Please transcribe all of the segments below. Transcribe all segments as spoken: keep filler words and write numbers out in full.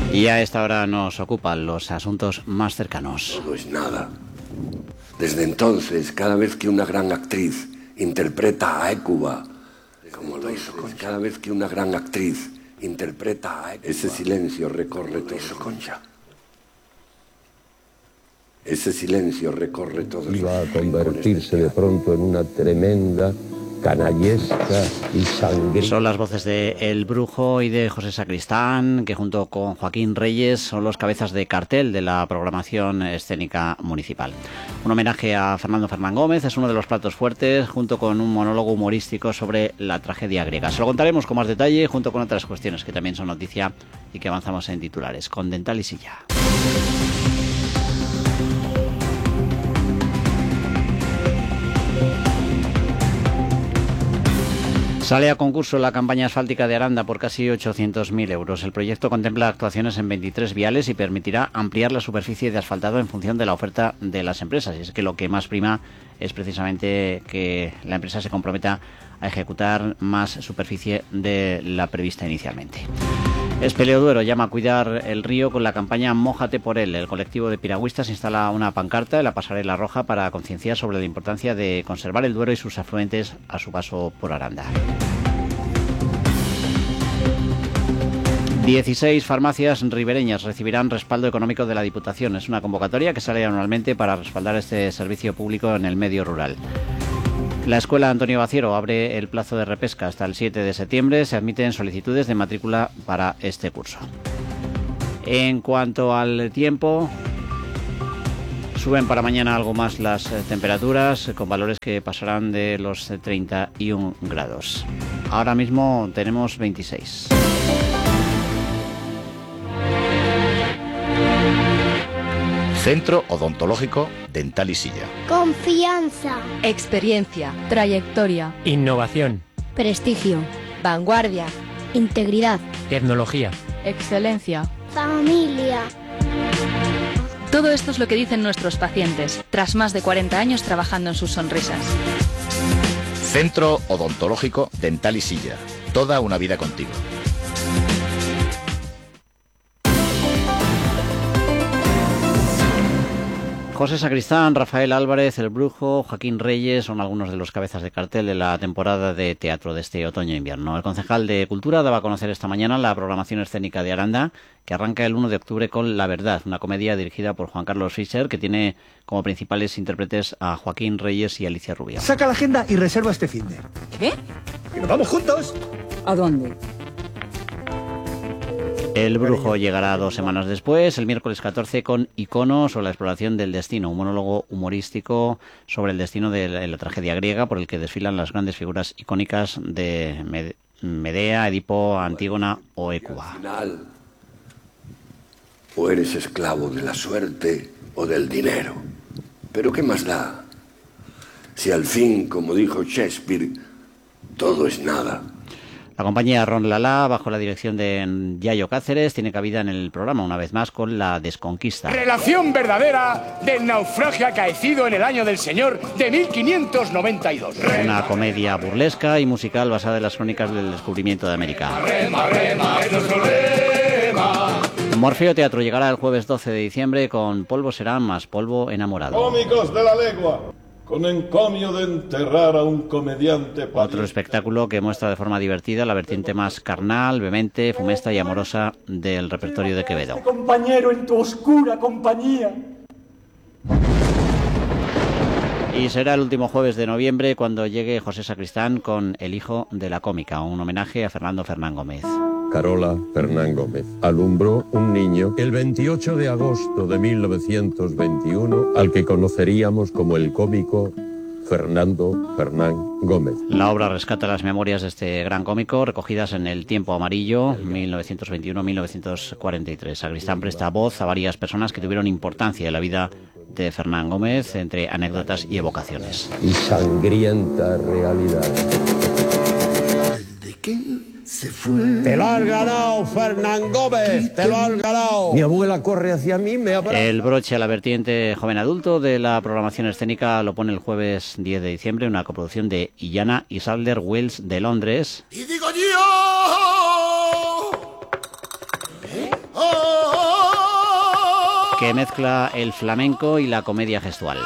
Y a esta hora nos ocupan los asuntos más cercanos. Todo es nada. Desde entonces, cada vez que una gran actriz interpreta a Hécuba, como lo hizo Concha, cada vez que una gran actriz interpreta a Hécuba, ese silencio recorre todo. Eso, Concha. Ese silencio recorre todo. Iba a convertirse de pronto en una tremenda, canallesca y sangrienta. Son las voces de El Brujo y de José Sacristán, que junto con Joaquín Reyes son los cabezas de cartel de la programación escénica municipal. Un homenaje a Fernando Fernán Gómez es uno de los platos fuertes, junto con un monólogo humorístico sobre la tragedia griega. Se lo contaremos con más detalle, junto con otras cuestiones que también son noticia y que avanzamos en titulares, con Dental y Silla. Sale a concurso la campaña asfáltica de Aranda por casi ochocientos mil euros. El proyecto contempla actuaciones en veintitrés viales y permitirá ampliar la superficie de asfaltado en función de la oferta de las empresas. Y es que lo que más prima es precisamente que la empresa se comprometa a ejecutar más superficie de la prevista inicialmente. Espeleoduero llama a cuidar el río con la campaña Mójate por él. El colectivo de piragüistas instala una pancarta en la pasarela roja para concienciar sobre la importancia de conservar el Duero y sus afluentes a su paso por Aranda. dieciséis farmacias ribereñas recibirán respaldo económico de la Diputación. Es una convocatoria que sale anualmente para respaldar este servicio público en el medio rural. La Escuela Antonio Baciero abre el plazo de repesca hasta el siete de septiembre. Se admiten solicitudes de matrícula para este curso. En cuanto al tiempo, suben para mañana algo más las temperaturas, con valores que pasarán de los treinta y un grados. Ahora mismo tenemos veintiséis. Centro Odontológico Dental y Silla. Confianza. Experiencia. Trayectoria. Innovación. Prestigio. Vanguardia. Integridad. Tecnología. Excelencia. Familia. Todo esto es lo que dicen nuestros pacientes, tras más de cuarenta años trabajando en sus sonrisas. Centro Odontológico Dental y Silla. Toda una vida contigo. José Sacristán, Rafael Álvarez, El Brujo, Joaquín Reyes son algunos de los cabezas de cartel de la temporada de teatro de este otoño-invierno. El concejal de Cultura daba a conocer esta mañana la programación escénica de Aranda, que arranca el uno de octubre con La Verdad, una comedia dirigida por Juan Carlos Fischer, que tiene como principales intérpretes a Joaquín Reyes y Alicia Rubio. Saca la agenda y reserva este finde. ¿Qué? ¡Que nos vamos juntos! ¿A dónde? El Brujo llegará dos semanas después, el miércoles catorce, con Iconos o la exploración del destino, un monólogo humorístico sobre el destino de la, de la tragedia griega, por el que desfilan las grandes figuras icónicas de Medea, Edipo, Antígona o Hécuba. Al final, o eres esclavo de la suerte o del dinero. Pero ¿qué más da? Si al fin, como dijo Shakespeare, todo es nada. La compañía Ron Lala, bajo la dirección de Yayo Cáceres, tiene cabida en el programa una vez más con La Desconquista. Relación verdadera del naufragio acaecido en el año del Señor de mil quinientos noventa y dos. Una comedia burlesca y musical basada en las crónicas del descubrimiento de América. Rema, rema, es nuestro lema. Morfeo Teatro llegará el jueves doce de diciembre con Polvo será más polvo enamorado. Cómicos de la legua, con encomio de enterrar a un comediante pariente. Otro espectáculo que muestra de forma divertida la vertiente más carnal, vehemente, fumesta y amorosa del repertorio de Quevedo. Este compañero en tu oscura compañía. Y será el último jueves de noviembre cuando llegue José Sacristán con El hijo de la cómica, un homenaje a Fernando Fernán Gómez. Carola Fernán Gómez alumbró un niño el veintiocho de agosto de mil novecientos veintiuno al que conoceríamos como el cómico Fernando Fernán Gómez. La obra rescata las memorias de este gran cómico recogidas en El tiempo amarillo, mil novecientos veintiuno a mil novecientos cuarenta y tres. Sacristán presta voz a varias personas que tuvieron importancia en la vida de Fernán Gómez, entre anécdotas y evocaciones. Y sangrienta realidad. ¿De qué se fue? Te lo has ganado, Fernán Gómez, te lo has ganado. Mi abuela corre hacia mí, me abraza. El broche a la vertiente joven adulto de la programación escénica lo pone el jueves diez de diciembre, una coproducción de Illana y Sadler Wells de Londres. Y digo yo, ¿eh? Oh, que mezcla el flamenco y la comedia gestual.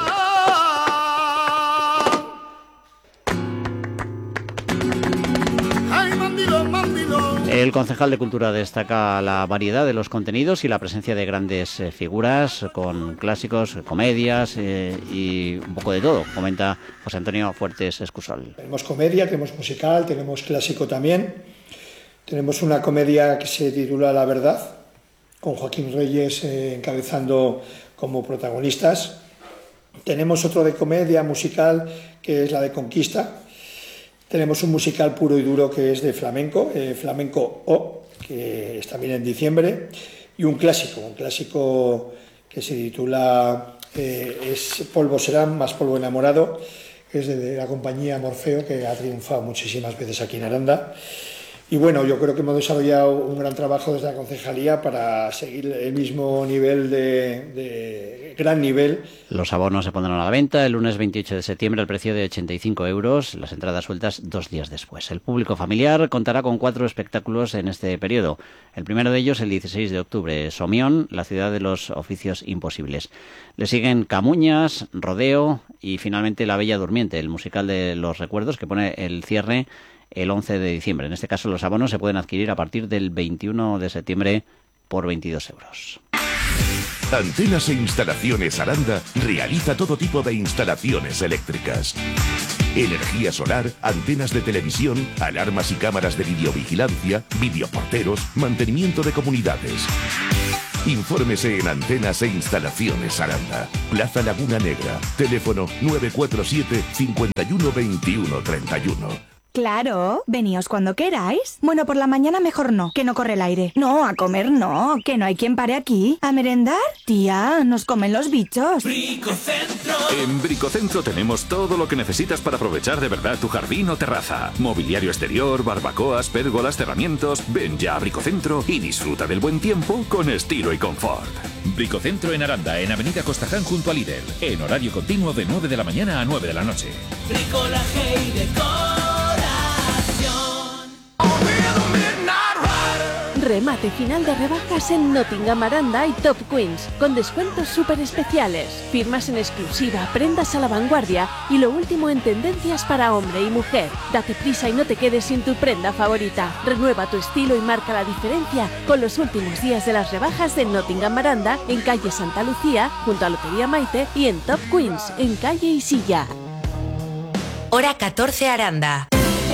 El concejal de Cultura destaca la variedad de los contenidos y la presencia de grandes eh, figuras con clásicos, comedias eh, y un poco de todo, comenta José Antonio Fuertes Escusol. Tenemos comedia, tenemos musical, tenemos clásico también. Tenemos una comedia que se titula La Verdad, con Joaquín Reyes eh, encabezando como protagonistas. Tenemos otro de comedia musical que es la de Conquista. Tenemos un musical puro y duro que es de flamenco, eh, Flamenco O, que está también en diciembre, y un clásico, un clásico que se titula eh, es Polvo será, más polvo enamorado, que es de, de la compañía Morfeo, que ha triunfado muchísimas veces aquí en Aranda. Y bueno, yo creo que hemos desarrollado un gran trabajo desde la concejalía para seguir el mismo nivel de, de gran nivel. Los abonos se pondrán a la venta el lunes veintiocho de septiembre al precio de ochenta y cinco euros, las entradas sueltas dos días después. El público familiar contará con cuatro espectáculos en este periodo. El primero de ellos el dieciséis de octubre, Somión, la ciudad de los oficios imposibles. Le siguen Camuñas, Rodeo y finalmente La Bella Durmiente, el musical de los recuerdos que pone el cierre el once de diciembre. En este caso, los abonos se pueden adquirir a partir del veintiuno de septiembre por veintidós euros. Antenas e Instalaciones Aranda realiza todo tipo de instalaciones eléctricas. Energía solar, antenas de televisión, alarmas y cámaras de videovigilancia, videoporteros, mantenimiento de comunidades. Infórmese en Antenas e Instalaciones Aranda, Plaza Laguna Negra, teléfono nueve cuatro siete, cinco uno dos uno tres uno. Claro, veníos cuando queráis. Bueno, por la mañana mejor no, que no corre el aire. No, a comer no, que no hay quien pare aquí. ¿A merendar? Tía, nos comen los bichos. Bricocentro. En Bricocentro tenemos todo lo que necesitas para aprovechar de verdad tu jardín o terraza. Mobiliario exterior, barbacoas, pérgolas, cerramientos. Ven ya a Bricocentro y disfruta del buen tiempo con estilo y confort. Bricocentro en Aranda, en Avenida Costaján junto a Lidl. En horario continuo de nueve de la mañana a nueve de la noche. Bricolaje y decor. Remate final de rebajas en Nottingham, Aranda y Top Queens, con descuentos súper especiales, firmas en exclusiva, prendas a la vanguardia y lo último en tendencias para hombre y mujer. Date prisa y no te quedes sin tu prenda favorita. Renueva tu estilo y marca la diferencia con los últimos días de las rebajas en Nottingham, Aranda, en calle Santa Lucía, junto a Lotería Maite, y en Top Queens, en calle Isilla. Hora catorce Aranda.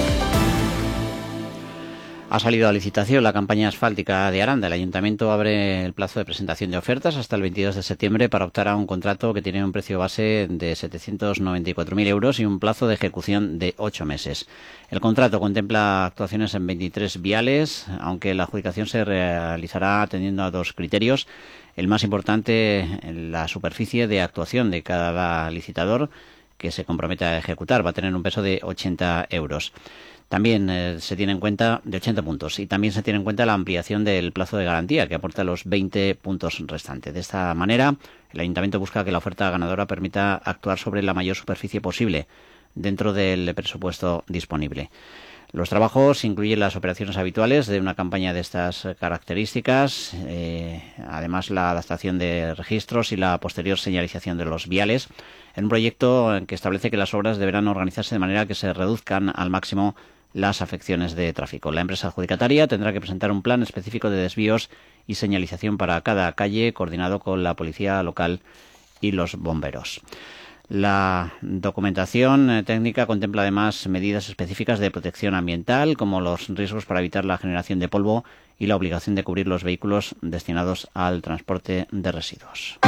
Ha salido a licitación la campaña asfáltica de Aranda. El Ayuntamiento abre el plazo de presentación de ofertas hasta el veintidós de septiembre para optar a un contrato que tiene un precio base de setecientos noventa y cuatro mil euros y un plazo de ejecución de ocho meses. El contrato contempla actuaciones en veintitrés viales, aunque la adjudicación se realizará atendiendo a dos criterios. El más importante, la superficie de actuación de cada licitador que se compromete a ejecutar. Va a tener un peso de ochenta euros. También eh, se tiene en cuenta de ochenta puntos y también se tiene en cuenta la ampliación del plazo de garantía que aporta los veinte puntos restantes. De esta manera, el Ayuntamiento busca que la oferta ganadora permita actuar sobre la mayor superficie posible dentro del presupuesto disponible. Los trabajos incluyen las operaciones habituales de una campaña de estas características, eh, además la adaptación de registros y la posterior señalización de los viales, en un proyecto que establece que las obras deberán organizarse de manera que se reduzcan al máximo las afecciones de tráfico. La empresa adjudicataria tendrá que presentar un plan específico de desvíos y señalización para cada calle, coordinado con la policía local y los bomberos. La documentación técnica contempla además medidas específicas de protección ambiental, como los riesgos para evitar la generación de polvo y la obligación de cubrir los vehículos destinados al transporte de residuos.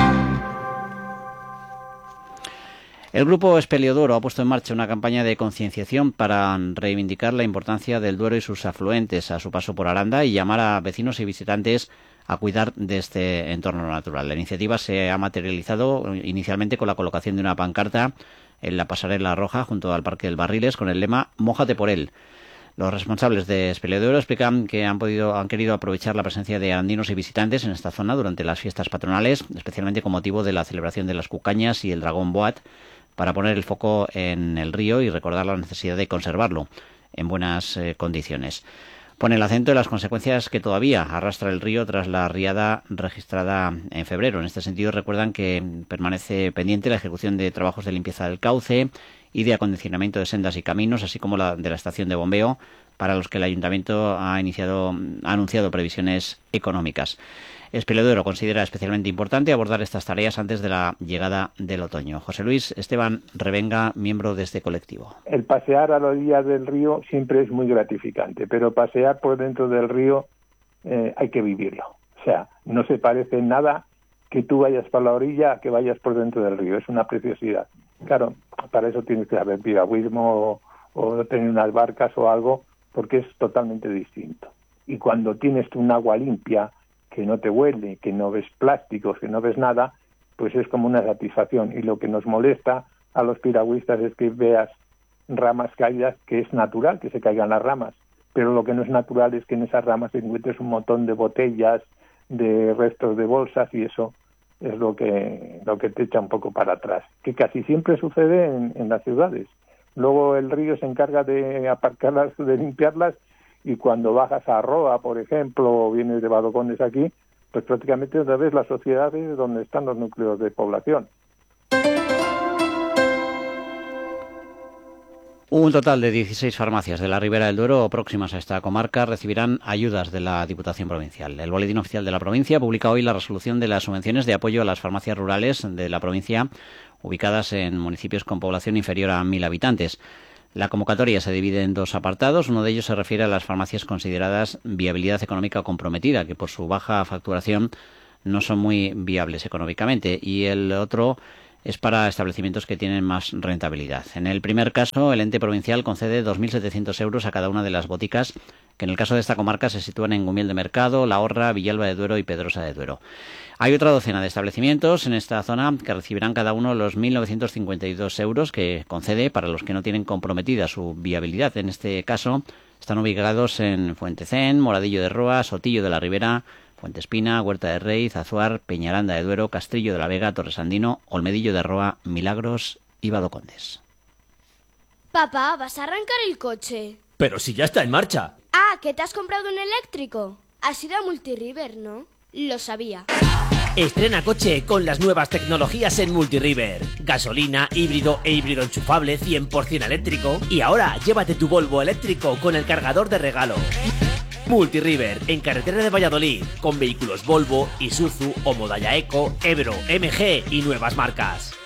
El Grupo Espeliodoro ha puesto en marcha una campaña de concienciación para reivindicar la importancia del Duero y sus afluentes a su paso por Aranda y llamar a vecinos y visitantes a cuidar de este entorno natural. La iniciativa se ha materializado inicialmente con la colocación de una pancarta en la pasarela roja junto al Parque del Barriles con el lema «Mójate por él». Los responsables de Espeliodoro explican que han podido, han querido aprovechar la presencia de andinos y visitantes en esta zona durante las fiestas patronales, especialmente con motivo de la celebración de las Cucañas y el Dragón Boat, para poner el foco en el río y recordar la necesidad de conservarlo en buenas eh, condiciones. pone el acento en las consecuencias que todavía arrastra el río tras la riada registrada en febrero. En este sentido, recuerdan que permanece pendiente la ejecución de trabajos de limpieza del cauce y de acondicionamiento de sendas y caminos, así como la de la estación de bombeo, para los que el Ayuntamiento ha iniciado, ha anunciado previsiones económicas. Espelodero considera especialmente importante abordar estas tareas antes de la llegada del otoño. José Luis Esteban Revenga, miembro de este colectivo. El pasear a la orilla del río siempre es muy gratificante, pero pasear por dentro del río eh, hay que vivirlo. O sea, no se parece en nada que tú vayas por la orilla a que vayas por dentro del río. Es una preciosidad. Claro, para eso tienes que haber piragüismo o, o tener unas barcas o algo, porque es totalmente distinto. Y cuando tienes un agua limpia, que no te huele, que no ves plásticos, que no ves nada, pues es como una satisfacción. Y lo que nos molesta a los piragüistas es que veas ramas caídas, que es natural que se caigan las ramas, pero lo que no es natural es que en esas ramas encuentres un montón de botellas, de restos de bolsas, y eso es lo que lo que te echa un poco para atrás, que casi siempre sucede en, en las ciudades. Luego el río se encarga de aparcarlas, de limpiarlas, y cuando bajas a Roa, por ejemplo, o vienes de Badocondes aquí, pues prácticamente otra vez las sociedades donde están los núcleos de población. Un total de dieciséis farmacias de la Ribera del Duero próximas a esta comarca recibirán ayudas de la Diputación Provincial. El Boletín Oficial de la Provincia publica hoy la resolución de las subvenciones de apoyo a las farmacias rurales de la provincia ubicadas en municipios con población inferior a mil habitantes. La convocatoria se divide en dos apartados. Uno de ellos se refiere a las farmacias consideradas viabilidad económica comprometida, que por su baja facturación no son muy viables económicamente, y el otro es para establecimientos que tienen más rentabilidad. En el primer caso, el ente provincial concede dos mil setecientos euros a cada una de las boticas, que en el caso de esta comarca se sitúan en Gumiel de Mercado, La Horra, Villalba de Duero y Pedrosa de Duero. Hay otra docena de establecimientos en esta zona que recibirán cada uno los mil novecientos cincuenta y dos euros que concede para los que no tienen comprometida su viabilidad. En este caso están ubicados en Fuentecén, Moradillo de Roa, Sotillo de la Ribera, Fuente Espina, Huerta de Rey, Zazuar, Peñaranda de Duero, Castrillo de la Vega, Torresandino, Olmedillo de Roa, Milagros y Badocondes. Papá, ¿vas a arrancar el coche? Pero si ya está en marcha. Ah, ¿que te has comprado un eléctrico? Has ido a Multiriver, ¿no? Lo sabía. Estrena coche con las nuevas tecnologías en Multiriver. Gasolina, híbrido e híbrido enchufable cien por ciento eléctrico. Y ahora llévate tu Volvo eléctrico con el cargador de regalo. Multiriver, en carretera de Valladolid, con vehículos Volvo, Isuzu, Omodaya Eco, Ebro, M G y nuevas marcas.